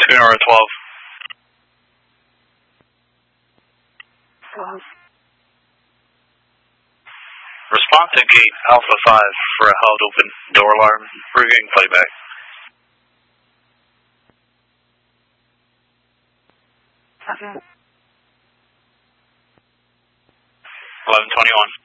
Sierra 12. Respond to gate Alpha 5 for a held open door alarm. Reviewing playback. Okay. 1121.